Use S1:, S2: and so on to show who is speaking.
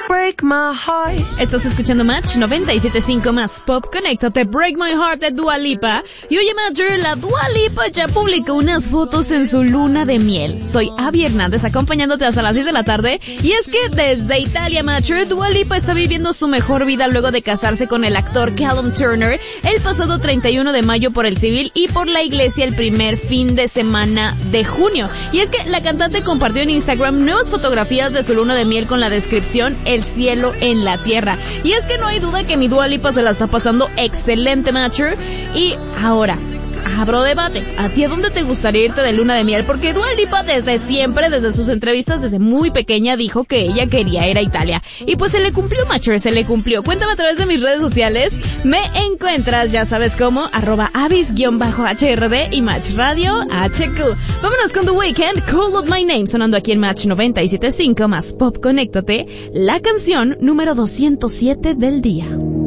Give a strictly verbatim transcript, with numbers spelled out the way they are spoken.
S1: Break my heart.
S2: Estás escuchando Match noventa y siete punto cinco más Pop. Conéctate, Break My Heart de Dua Lipa. Y oye, Matcher, la Dua Lipa ya publicó unas fotos en su luna de miel. Soy Abby Hernández, acompañándote hasta las seis de la tarde. Y es que desde Italia, Matcher, Dua Lipa está viviendo su mejor vida luego de casarse con el actor Callum Turner el pasado treinta y uno de mayo por el civil y por la iglesia el primer fin de semana de junio. Y es que la cantante compartió en Instagram nuevas fotografías de su luna de miel con la descripción El cielo en la tierra. Y es que no hay duda que mi Dua Lipa se la está pasando excelente, Matcher. Y ahora, abro debate. ¿A ti a dónde te gustaría irte de luna de miel? Porque Dua Lipa desde siempre, desde sus entrevistas, desde muy pequeña, dijo que ella quería ir a Italia. Y pues se le cumplió, Matcher, se le cumplió. Cuéntame a través de mis redes sociales. Me encuentras, ya sabes cómo, arroba avis-H R D y Match Radio H Q. Vámonos con The Weeknd, Call Out My Name, sonando aquí en Match noventa y siete punto cinco más Pop. Conéctate, la canción número doscientos siete del día.